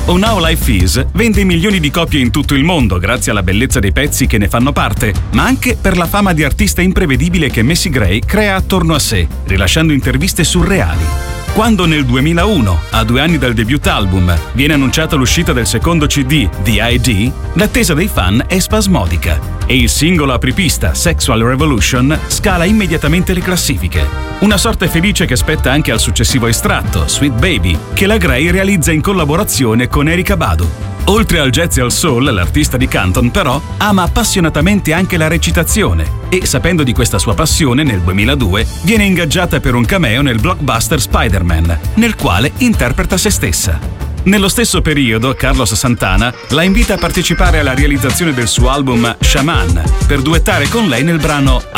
Oh Now Life Is vende milioni di copie in tutto il mondo grazie alla bellezza dei pezzi che ne fanno parte, ma anche per la fama di artista imprevedibile che Macy Gray crea attorno a sé, rilasciando interviste surreali. Quando nel 2001, a 2 anni dal debut album, viene annunciata l'uscita del secondo CD, The ID, l'attesa dei fan è spasmodica e il singolo apripista, Sexual Revolution, scala immediatamente le classifiche. Una sorte felice che spetta anche al successivo estratto, Sweet Baby, che la Gray realizza in collaborazione con Erykah Badu. Oltre al jazz e al soul, l'artista di Canton però ama appassionatamente anche la recitazione e, sapendo di questa sua passione, nel 2002 viene ingaggiata per un cameo nel blockbuster Spider-Man, nel quale interpreta se stessa. Nello stesso periodo, Carlos Santana la invita a partecipare alla realizzazione del suo album Shaman per duettare con lei nel brano